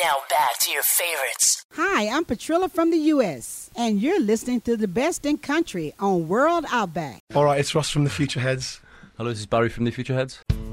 Now back to your favorites. Hi, I'm Patrilla from the U.S., and you're listening to the best in country on World Outback. All right, it's Ross from the Future Heads. Hello, this is Barry from the Future Heads.